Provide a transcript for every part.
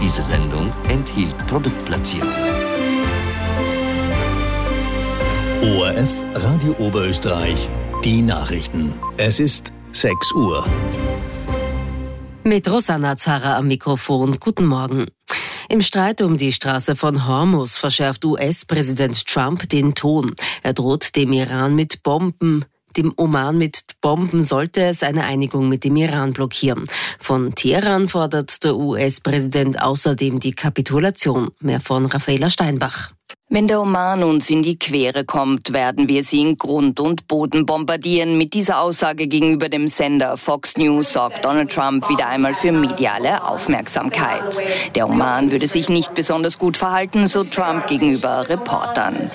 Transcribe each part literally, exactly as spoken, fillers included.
Diese Sendung enthielt Produktplatzierung. O R F Radio Oberösterreich, die Nachrichten. Es ist sechs Uhr. Mit Rosanna Zara am Mikrofon. Guten Morgen. Im Streit um die Straße von Hormuz verschärft U S-Präsident Trump den Ton. Er droht dem Iran mit Bomben. Dem Oman mit Bomben sollte es eine Einigung mit dem Iran blockieren. Von Teheran fordert der U S-Präsident außerdem die Kapitulation. Mehr von Raffaela Steinbach. Wenn der Oman uns in die Quere kommt, werden wir sie in Grund und Boden bombardieren. Mit dieser Aussage gegenüber dem Sender Fox News sorgt Donald Trump wieder einmal für mediale Aufmerksamkeit. Der Oman würde sich nicht besonders gut verhalten, so Trump gegenüber Reportern.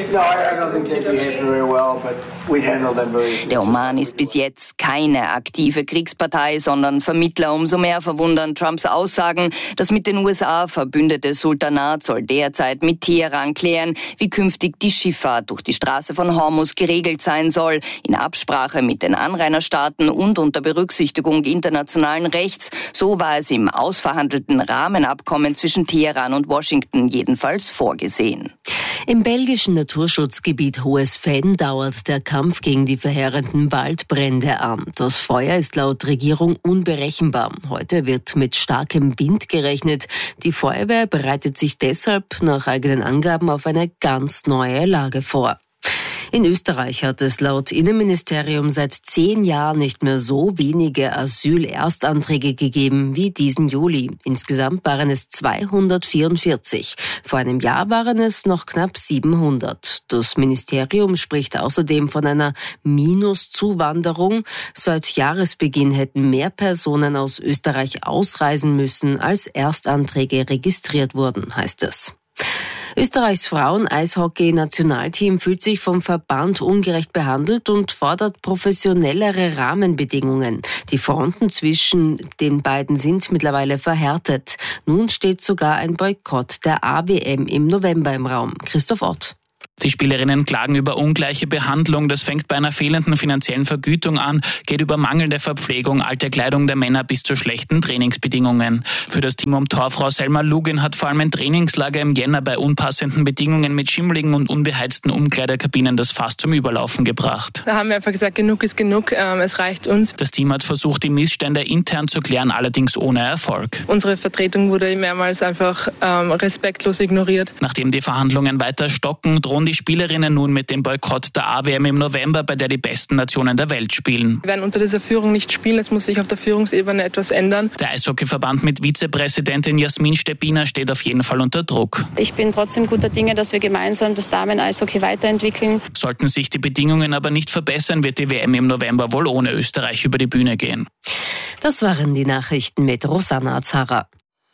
Der Oman ist bis jetzt keine aktive Kriegspartei, sondern Vermittler. Umso mehr verwundern Trumps Aussagen. Das mit den U S A verbündete Sultanat soll derzeit mit Teheran klären, wie künftig die Schifffahrt durch die Straße von Hormuz geregelt sein soll, in Absprache mit den Anrainerstaaten und unter Berücksichtigung internationalen Rechts. So war es im ausverhandelten Rahmenabkommen zwischen Teheran und Washington jedenfalls vorgesehen. Im belgischen Naturschutzgebiet Hohes Venn dauert der Kampf gegen die verheerenden Waldbrände an. Das Feuer ist laut Regierung unberechenbar. Heute wird mit starkem Wind gerechnet. Die Feuerwehr bereitet sich deshalb nach eigenen Angaben auf eine ganz neue Lage vor. In Österreich hat es laut Innenministerium seit zehn Jahren nicht mehr so wenige Asylerstanträge gegeben wie diesen Juli. Insgesamt waren es zweihundertvierundvierzig. Vor einem Jahr waren es noch knapp siebenhundert. Das Ministerium spricht außerdem von einer Minuszuwanderung. Seit Jahresbeginn hätten mehr Personen aus Österreich ausreisen müssen, als Erstanträge registriert wurden, heißt es. Österreichs Frauen-Eishockey-Nationalteam fühlt sich vom Verband ungerecht behandelt und fordert professionellere Rahmenbedingungen. Die Fronten zwischen den beiden sind mittlerweile verhärtet. Nun steht sogar ein Boykott der A W M im November im Raum. Christoph Ott. Die Spielerinnen klagen über ungleiche Behandlung. Das fängt bei einer fehlenden finanziellen Vergütung an, geht über mangelnde Verpflegung, alte Kleidung der Männer bis zu schlechten Trainingsbedingungen. Für das Team um Torfrau Selma Lugin hat vor allem ein Trainingslager im Jänner bei unpassenden Bedingungen mit schimmligen und unbeheizten Umkleidekabinen das Fass zum Überlaufen gebracht. Da haben wir einfach gesagt, genug ist genug, ähm, es reicht uns. Das Team hat versucht, die Missstände intern zu klären, allerdings ohne Erfolg. Unsere Vertretung wurde mehrmals einfach ähm, respektlos ignoriert. Nachdem die Verhandlungen weiter stocken, drohen die Spielerinnen nun mit dem Boykott der A W M im November, bei der die besten Nationen der Welt spielen. Wir werden unter dieser Führung nicht spielen, es muss sich auf der Führungsebene etwas ändern. Der Eishockeyverband mit Vizepräsidentin Jasmin Steppiner steht auf jeden Fall unter Druck. Ich bin trotzdem guter Dinge, dass wir gemeinsam das Damen-Eishockey weiterentwickeln. Sollten sich die Bedingungen aber nicht verbessern, wird die W M im November wohl ohne Österreich über die Bühne gehen. Das waren die Nachrichten mit Rosanna Zara.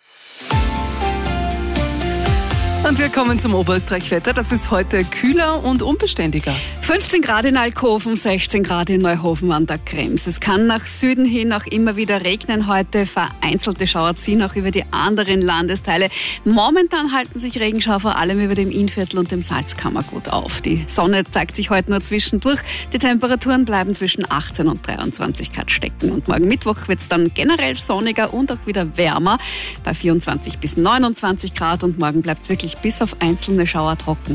Und wir kommen zum Oberösterreich-Wetter. Das ist heute kühler und unbeständiger. fünfzehn Grad in Alkoven, sechzehn Grad in Neuhofen an der Krems. Es kann nach Süden hin auch immer wieder regnen heute. Vereinzelte Schauer ziehen auch über die anderen Landesteile. Momentan halten sich Regenschauer vor allem über dem Innviertel und dem Salzkammergut auf. Die Sonne zeigt sich heute nur zwischendurch. Die Temperaturen bleiben zwischen achtzehn und dreiundzwanzig Grad stecken. Und morgen Mittwoch wird es dann generell sonniger und auch wieder wärmer bei vierundzwanzig bis neunundzwanzig Grad. Und morgen bleibt es wirklich bis auf einzelne Schauer trocken.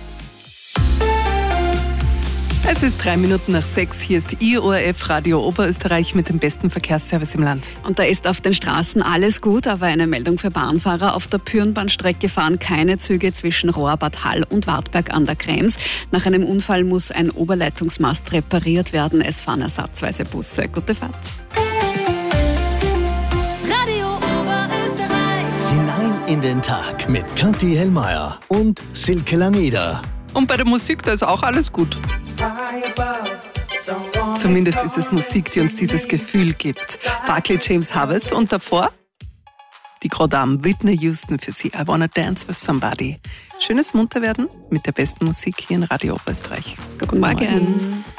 Es ist drei Minuten nach sechs. Hier ist Ihr O R F Radio Oberösterreich mit dem besten Verkehrsservice im Land. Und da ist auf den Straßen alles gut, aber eine Meldung für Bahnfahrer. Auf der Pürnbahnstrecke fahren keine Züge zwischen Rohrbad Hall und Wartberg an der Krems. Nach einem Unfall muss ein Oberleitungsmast repariert werden. Es fahren ersatzweise Busse. Gute Fahrt. In den Tag mit Kathi Hellmeier und Silke Lameda. Und bei der Musik, da ist auch alles gut. Zumindest ist es Musik, die uns dieses Gefühl gibt. Barclay James Harvest und davor die Grand Dame Whitney Houston für Sie. I Wanna Dance With Somebody. Schönes Munterwerden mit der besten Musik hier in Radio Oberösterreich. Guten Morgen. Morgen.